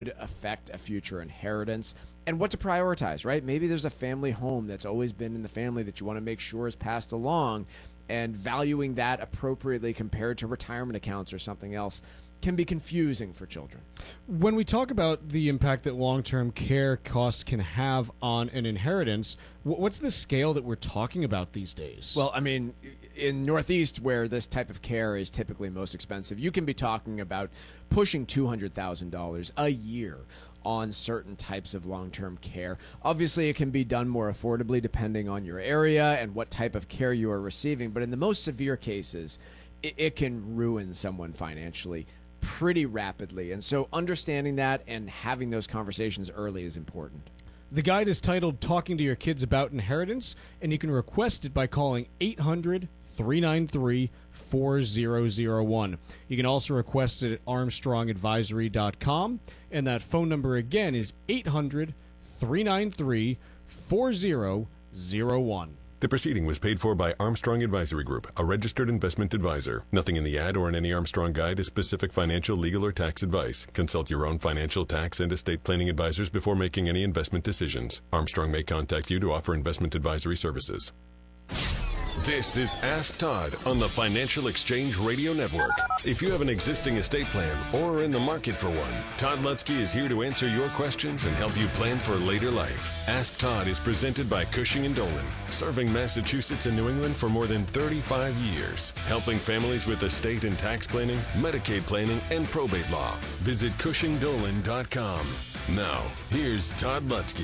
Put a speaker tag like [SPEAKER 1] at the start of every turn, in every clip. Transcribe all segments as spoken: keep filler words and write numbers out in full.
[SPEAKER 1] affect a future inheritance and what to prioritize, right? Maybe there's a family home that's always been in the family that you want to make sure is passed along, and valuing that appropriately compared to retirement accounts or something else can be confusing for children.
[SPEAKER 2] When we talk about the impact that long-term care costs can have on an inheritance, what's the scale that we're talking about these days?
[SPEAKER 1] Well, I mean, in Northeast, where this type of care is typically most expensive, you can be talking about pushing two hundred thousand dollars a year on certain types of long-term care. Obviously, it can be done more affordably depending on your area and what type of care you are receiving, but in the most severe cases, it, it can ruin someone financially pretty rapidly. And so understanding that and having those conversations early is important.
[SPEAKER 2] The guide is titled Talking to Your Kids About Inheritance, and you can request it by calling eight hundred, three nine three, four zero zero one. You can also request it at armstrong advisory dot com, and that phone number again is eight hundred, three nine three, four zero zero one.
[SPEAKER 3] The proceeding was paid for by Armstrong Advisory Group, a registered investment advisor. Nothing in the ad or in any Armstrong guide is specific financial, legal, or tax advice. Consult your own financial, tax, and estate planning advisors before making any investment decisions. Armstrong may contact you to offer investment advisory services.
[SPEAKER 4] This is Ask Todd on the Financial Exchange Radio Network. If you have an existing estate plan or are in the market for one, Todd Lutzke is here to answer your questions and help you plan for later life. Ask Todd is presented by Cushing and Dolan, serving Massachusetts and New England for more than thirty-five years, helping families with estate and tax planning, Medicaid planning, and probate law. Visit cushing dolan dot com. Now, here's Todd Lutzke.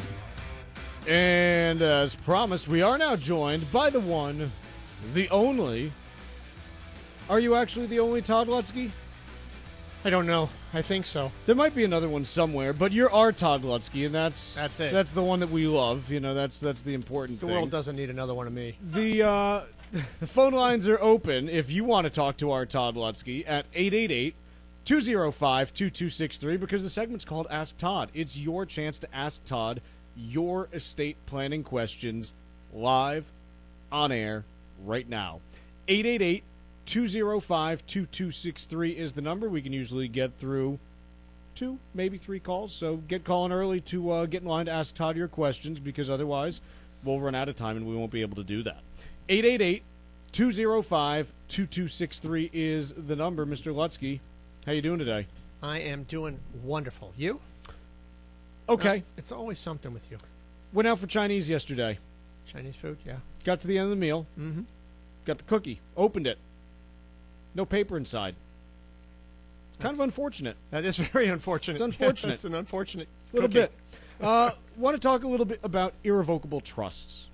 [SPEAKER 2] And as promised, we are now joined by the one, the only. Are you actually the only Todd Lutzke?
[SPEAKER 5] I don't know. I think so.
[SPEAKER 2] There might be another one somewhere, but you're our Todd Lutzke, and that's
[SPEAKER 5] That's it.
[SPEAKER 2] That's the one that we love. You know, that's that's the important
[SPEAKER 5] The
[SPEAKER 2] thing.
[SPEAKER 5] world doesn't need another one of me.
[SPEAKER 2] The uh, the phone lines are open if you want to talk to our Todd Lutzke at eight eight eight, two oh five, two two six three, because the segment's called Ask Todd. It's your chance to ask Todd your estate planning questions live on air right now. eight eight eight, two oh five, two two six three is the number. We can usually get through two, maybe three calls, so get calling early to uh, get in line to ask Todd your questions, because otherwise we'll run out of time and we won't be able to do that. eight eight eight, two oh five, two two six three is the number. Mister Lutzke, how you doing today?
[SPEAKER 5] I am doing wonderful. You?
[SPEAKER 2] Okay.
[SPEAKER 5] No, it's always something with you.
[SPEAKER 2] Went out for Chinese yesterday.
[SPEAKER 5] Chinese food, yeah.
[SPEAKER 2] Got to the end of the meal.
[SPEAKER 5] Mm-hmm.
[SPEAKER 2] Got the cookie. Opened it. No paper inside. It's kind
[SPEAKER 5] That's,
[SPEAKER 2] of unfortunate.
[SPEAKER 5] That is very unfortunate.
[SPEAKER 2] It's unfortunate.
[SPEAKER 5] It's an unfortunate
[SPEAKER 2] A little
[SPEAKER 5] cookie.
[SPEAKER 2] bit. Uh, want to talk a little bit about irrevocable trusts.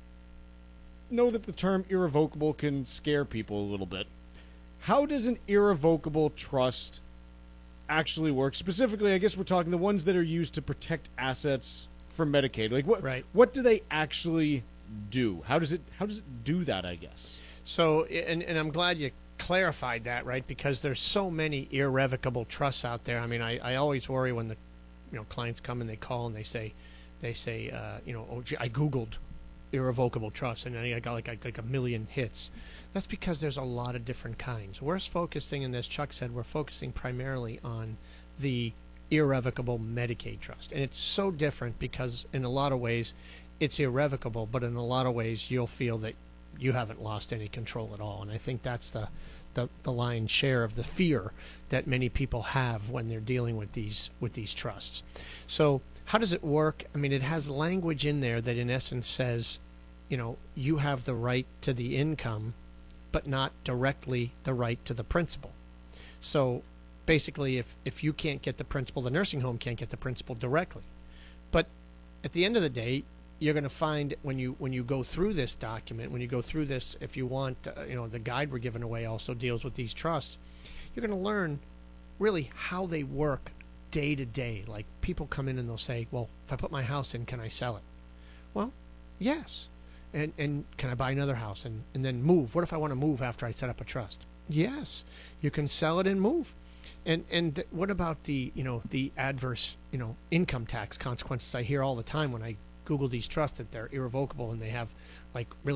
[SPEAKER 2] Know that the term irrevocable can scare people a little bit. How does an irrevocable trust actually work? Specifically, I guess we're talking the ones that are used to protect assets from Medicaid. Like what?
[SPEAKER 5] Right.
[SPEAKER 2] What do they actually do? How does it? How does it do that? I guess.
[SPEAKER 5] So, and, and I'm glad you clarified that, right? Because there's so many irrevocable trusts out there. I mean, I, I always worry when the, you know, clients come and they call and they say, they say, uh, you know, oh, gee, I Googled irrevocable trust and I got like, like a million hits. That's because there's a lot of different kinds. We're focusing, and as Chuck said, we're focusing primarily on the irrevocable Medicaid trust. And it's so different because in a lot of ways it's irrevocable, but in a lot of ways you'll feel that you haven't lost any control at all. And I think that's the, the, the lion's share of the fear that many people have when they're dealing with these with these trusts. So how does it work? I mean, it has language in there that in essence says, you know, you have the right to the income, but not directly the right to the principal. So basically, if, if you can't get the principal, the nursing home can't get the principal directly. But at the end of the day, you're going to find when you when you go through this document, when you go through this, if you want, uh, you know, the guide we're giving away also deals with these trusts. You're going to learn really how they work day to day. Like people come in and they'll say, well, if I put my house in, can I sell it? Well, yes. And and can I buy another house and, and then move? What if I want to move after I set up a trust? Yes, you can sell it and move. And and th- what about the you know the adverse you know income tax consequences I hear all the time when I Google these trusts, that they're irrevocable and they have like really